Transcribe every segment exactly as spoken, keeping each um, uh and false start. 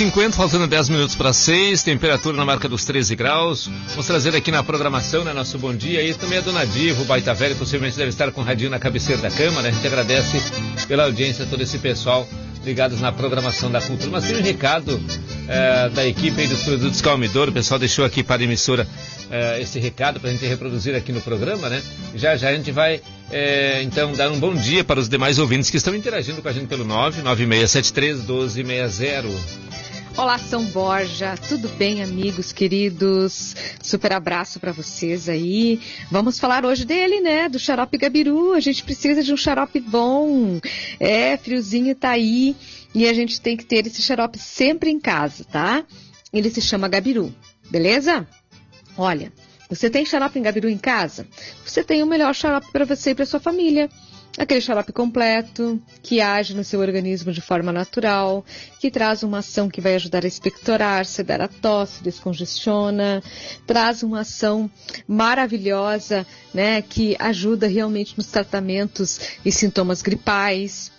cinquenta, faltando dez minutos para seis, temperatura na marca dos treze graus. Vamos trazer aqui na programação, né, nosso bom dia. E também a Dona Diva, o Baita Velho, possivelmente deve estar com o radinho na cabeceira da cama, né? A gente agradece pela audiência, todo esse pessoal ligados na programação da cultura. Mas tem um recado é, da equipe aí dos produtos Calmidor. O pessoal deixou aqui para a emissora é, esse recado para a gente reproduzir aqui no programa, né? Já já a gente vai, é, então, dar um bom dia para os demais ouvintes que estão interagindo com a gente pelo nove nove seis sete três um dois seis zero. Olá, São Borja, tudo bem, amigos queridos? Super abraço para vocês aí. Vamos falar hoje dele, né? Do xarope Gabiru. A gente precisa de um xarope bom. É, friozinho tá aí e a gente tem que ter esse xarope sempre em casa, tá? Ele se chama Gabiru, beleza? Olha, você tem xarope em Gabiru em casa? Você tem o melhor xarope para você e para sua família. Aquele xarope completo, que age no seu organismo de forma natural, que traz uma ação que vai ajudar a expectorar, sedar a tosse, descongestiona, traz uma ação maravilhosa, né, que ajuda realmente nos tratamentos e sintomas gripais,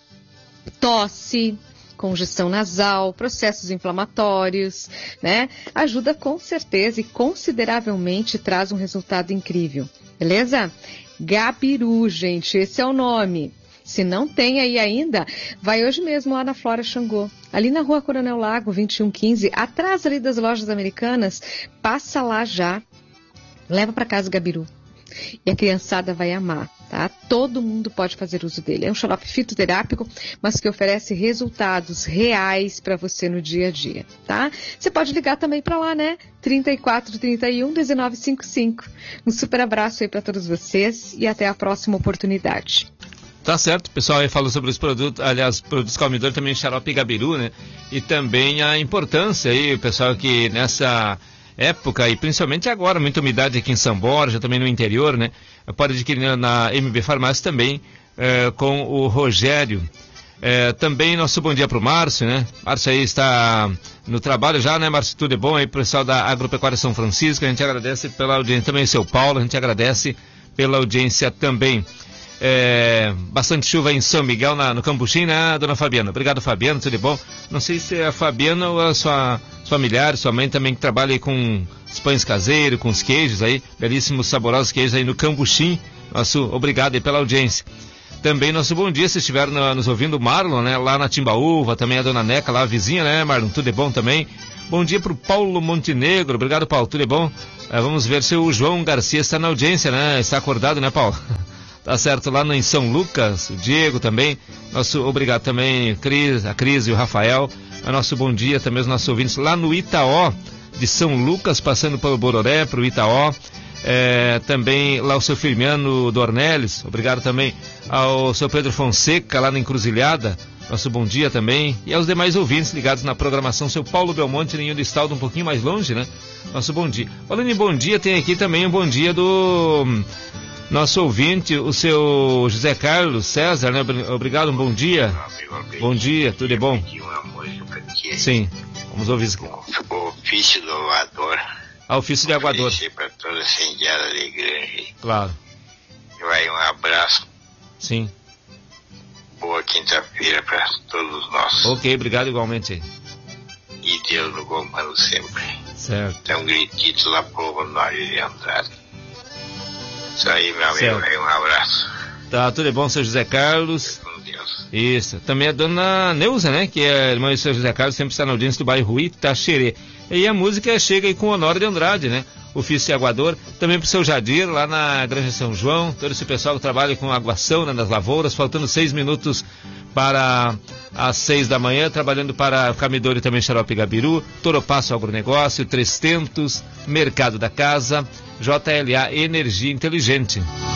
tosse, congestão nasal, processos inflamatórios, né? Ajuda com certeza e consideravelmente traz um resultado incrível, beleza? Gabiru, gente, esse é o nome. Se não tem aí ainda, vai hoje mesmo lá na Flora Xangô, ali na Rua Coronel Lago, vinte e um quinze, atrás ali das lojas americanas. Passa lá já, leva para casa Gabiru. E a criançada vai amar, tá? Todo mundo pode fazer uso dele. É um xarope fitoterápico, mas que oferece resultados reais para você no dia a dia, tá? Você pode ligar também para lá, né? trinta e quatro, trinta e um, dezenove cinquenta e cinco. Um super abraço aí para todos vocês e até a próxima oportunidade. Tá certo, o pessoal aí falou sobre os produtos, aliás, produtos Calmidor, também xarope Gabiru, né? E também a importância aí, o pessoal que nessa época, e principalmente agora, muita umidade aqui em São Borja, também no interior, né? Pode adquirir na M B Farmácia também, é, com o Rogério. É, também nosso bom dia para o Márcio, né? Márcio aí está no trabalho já, né, Márcio? Tudo é bom aí, pessoal da Agropecuária São Francisco, a gente agradece pela audiência, também o seu Paulo, a gente agradece pela audiência também. É, bastante chuva em São Miguel, na, no Cambuchim, né, dona Fabiana? Obrigado, Fabiana, tudo bom? Não sei se é a Fabiana ou a sua familiar, sua mãe também que trabalha aí com os pães caseiros, com os queijos aí, belíssimos, saborosos queijos aí no Cambuchim. Nosso obrigado aí pela audiência. Também nosso bom dia, se estiver no, nos ouvindo, o Marlon, né, lá na Timbaúva, também a dona Neca, lá a vizinha, né, Marlon? Tudo é bom também? Bom dia pro Paulo Montenegro, obrigado, Paulo, tudo é bom? É, vamos ver se o João Garcia está na audiência, né? Está acordado, né, Paulo? Tá certo, lá no, em São Lucas, o Diego também, nosso obrigado também, Cris, a Cris e o Rafael, o nosso bom dia também aos nossos ouvintes lá no Itaó, de São Lucas, passando pelo Bororé, pro Itaó, é, também lá o seu Firmiano Dornelles, obrigado também ao seu Pedro Fonseca, lá na Encruzilhada, nosso bom dia também, e aos demais ouvintes ligados na programação, seu Paulo Belmonte, Ninho do Estaldo, um pouquinho mais longe, né, nosso bom dia. Falando em bom dia, tem aqui também um bom dia do nosso ouvinte, o seu José Carlos César, né? Obrigado, um bom dia. Bom dia, tudo é bom? Sim, vamos ouvir isso aqui. O ofício do aguador. Ah, ofício de aguador. Para toda a incendiária de grande. Claro. E vai um abraço. Sim. Boa quinta-feira para todos nós. Ok, obrigado igualmente. E Deus no comando sempre. Certo. Tem um gritito lá pro Honório de Andrade. Isso aí, meu amigo, aí, um abraço. Tá, tudo é bom, seu José Carlos. Com Deus. Isso. Também a dona Neuza, né? Que é a irmã do seu José Carlos, sempre está na audiência do bairro Itaxerê. E a música chega aí com o Honório de Andrade, né? Ofício de aguador. Também pro seu Jadir, lá na Granja São João. Todo esse pessoal que trabalha com aguação, né, nas lavouras. Faltando seis minutos para as seis da manhã. Trabalhando para Camidor e também Xarope Gabiru. Toropasso Agronegócio, Trestentos, Mercado da Casa, J L A Energia Inteligente.